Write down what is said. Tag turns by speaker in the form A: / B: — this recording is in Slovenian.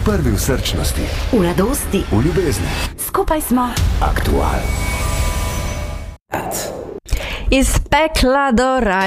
A: prvi v srčnosti,
B: v radosti,
A: v ljubezni.
B: Skupaj smo
A: Aktual.
C: Iz pekla do raja.